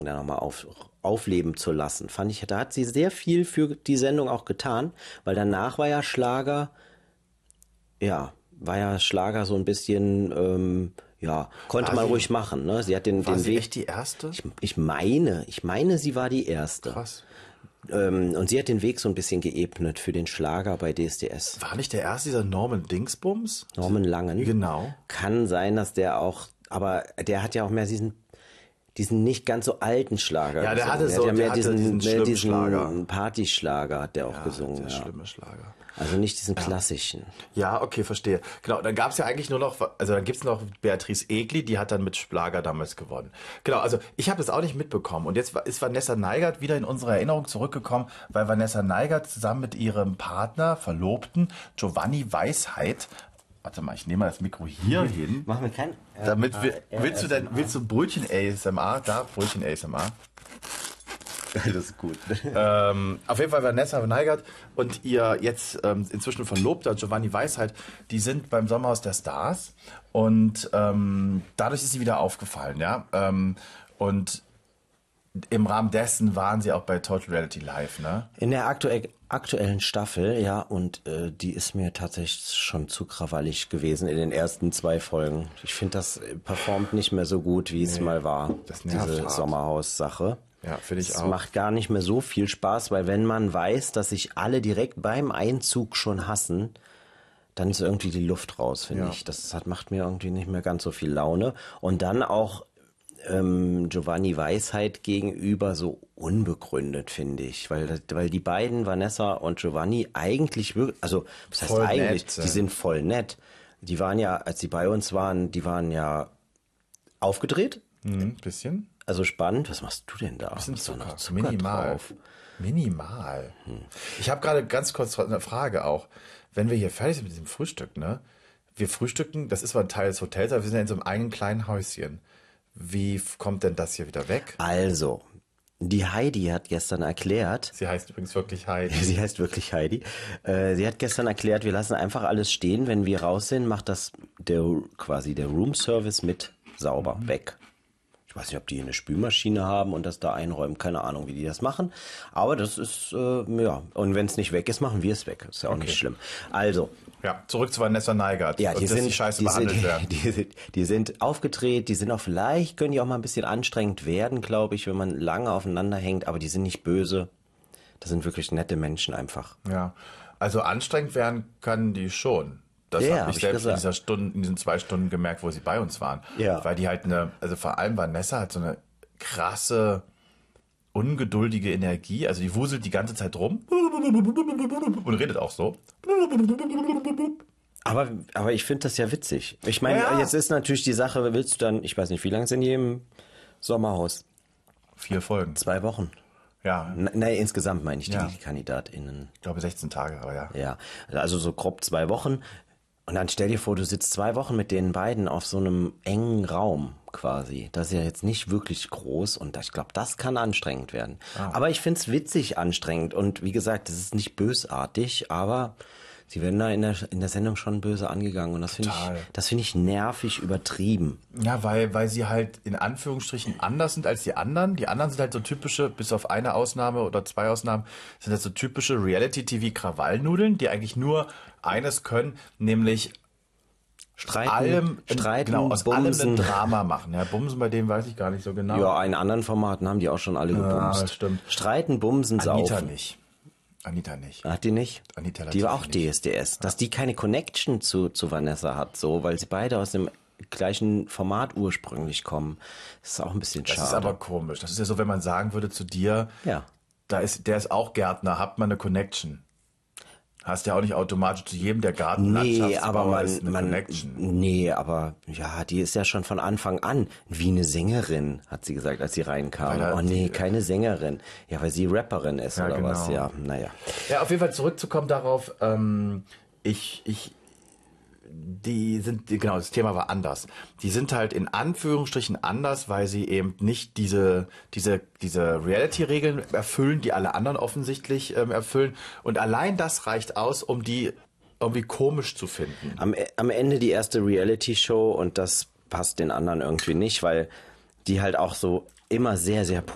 da nochmal aufleben zu lassen. Fand ich, da hat sie sehr viel für die Sendung auch getan, weil danach war ja Schlager so ein bisschen, konnte man ruhig machen. Ne? Sie hat den sie Weg. echt die erste? Ich meine, sie war die erste. Krass. Und sie hat den Weg so ein bisschen geebnet für den Schlager bei DSDS. War nicht der erste dieser Norman Dingsbums? Norman Langen. Genau. Kann sein, dass der auch, aber der hat ja auch mehr diesen nicht ganz so alten Schlager. Ja, der gesungen. hatte so, ja mehr diesen Schlager. Partyschlager hat der auch gesungen. Der Ja. schlimme Schlager. Also nicht diesen klassischen. Ja, okay, verstehe. Genau, dann gab es ja eigentlich nur noch, also dann gibt's noch Beatrice Egli, die hat dann mit Schlager damals gewonnen. Genau, also ich habe das auch nicht mitbekommen. Und jetzt ist Vanessa Neigert wieder in unsere Erinnerung zurückgekommen, weil Vanessa Neigert zusammen mit ihrem Partner, Verlobten, Giovanni Weisheit, warte mal, ich nehme mal das Mikro hier hin. Machen wir kein... Damit willst du Brötchen ASMR? Da, Brötchen ASMR. Das ist gut. Auf jeden Fall Vanessa Neigert und ihr jetzt inzwischen Verlobter Giovanni Weisheit, die sind beim Sommerhaus der Stars und dadurch ist sie wieder aufgefallen, ja. Und im Rahmen dessen waren sie auch bei Total Reality Live, ne? In der aktuellen Staffel, ja, und die ist mir tatsächlich schon zu krawallig gewesen in den ersten 2 Folgen. Ich finde, das performt nicht mehr so gut, wie es mal war, diese Sommerhaus-Sache. Ja, finde ich auch. Es macht gar nicht mehr so viel Spaß, weil wenn man weiß, dass sich alle direkt beim Einzug schon hassen, dann ist irgendwie die Luft raus, finde ich. Das macht mir irgendwie nicht mehr ganz so viel Laune. Und dann auch Giovanni Weisheit gegenüber so unbegründet, finde ich. Weil die beiden, Vanessa und Giovanni, eigentlich wirklich, also was heißt eigentlich, die sind voll nett. Die waren ja, als sie bei uns waren, die waren ja aufgedreht. Bisschen. Also spannend. Was machst du denn da? Bisschen Zucker. Noch Zucker Minimal. drauf? Minimal. Ich habe gerade ganz kurz eine Frage auch. Wenn wir hier fertig sind mit diesem Frühstück, ne? Wir frühstücken, das ist zwar ein Teil des Hotels, aber wir sind ja in so einem eigenen kleinen Häuschen. Wie kommt denn das hier wieder weg? Also, die Heidi hat gestern erklärt. Sie heißt übrigens wirklich Heidi. Sie heißt wirklich Heidi. Sie hat gestern erklärt, wir lassen einfach alles stehen. Wenn wir raus sind, macht das der Roomservice mit sauber weg. Ich weiß nicht, ob die eine Spülmaschine haben und das da einräumen. Keine Ahnung, wie die das machen. Aber das ist, ja. Und wenn es nicht weg ist, machen wir es weg. Ist ja auch nicht schlimm. Also. Ja, zurück zu Vanessa Neigert. Ja, die sind scheiße behandelt werden. Die sind aufgedreht, die sind auch vielleicht, können die auch mal ein bisschen anstrengend werden, glaube ich, wenn man lange aufeinander hängt. Aber die sind nicht böse. Das sind wirklich nette Menschen einfach. Ja, also anstrengend werden können die schon. Das habe ich selbst in diesen 2 Stunden gemerkt, wo sie bei uns waren. Ja. Weil die halt also vor allem Vanessa hat so eine krasse, ungeduldige Energie. Also die wuselt die ganze Zeit rum und redet auch so. Aber ich finde das ja witzig. Ich meine, jetzt ist natürlich die Sache, willst du dann, ich weiß nicht, wie lange sind die im Sommerhaus? 4 Folgen. 2 Wochen. Ja. Nein, insgesamt meine ich die KandidatInnen. Ich glaube 16 Tage, aber ja. Ja, also so grob 2 Wochen. Und dann stell dir vor, du sitzt 2 Wochen mit den beiden auf so einem engen Raum quasi. Das ist ja jetzt nicht wirklich groß und ich glaube, das kann anstrengend werden. Aber ich find's witzig anstrengend und wie gesagt, das ist nicht bösartig, aber sie werden da in der Sendung schon böse angegangen und das finde ich nervig übertrieben. Ja, weil sie halt in Anführungsstrichen anders sind als die anderen. Die anderen sind halt so typische, bis auf eine Ausnahme oder 2 Ausnahmen, sind halt so typische Reality-TV-Krawallnudeln, die eigentlich nur eines können, nämlich Streiten, aus Bumsen. allem ein Drama machen. Ja, Bumsen, bei dem weiß ich gar nicht so genau. Ja, in anderen Formaten haben die auch schon alle gebumst. Ja, stimmt. Streiten, Bumsen, Saufen. Anita nicht. Hat die nicht? Anita die war auch nicht. DSDS. Dass die keine Connection zu Vanessa hat, so, weil sie beide aus dem gleichen Format ursprünglich kommen. Das ist auch ein bisschen schade. Das ist aber komisch. Das ist ja so, wenn man sagen würde zu dir, der ist auch Gärtner, habt man eine Connection. Hast ja auch nicht automatisch zu jedem, der Gartenlandschaftsbauer ist, eine Connection. Nee, aber ja, die ist ja schon von Anfang an wie eine Sängerin, hat sie gesagt, als sie reinkam. Keine Sängerin. Ja, weil sie Rapperin ist oder was. Ja, naja. Ja, auf jeden Fall zurückzukommen darauf, das Thema war anders. Die sind halt in Anführungsstrichen anders, weil sie eben nicht diese Reality-Regeln erfüllen, die alle anderen offensichtlich erfüllen. Und allein das reicht aus, um die irgendwie komisch zu finden. Am Ende die erste Reality-Show und das passt den anderen irgendwie nicht, weil die halt auch so immer sehr, sehr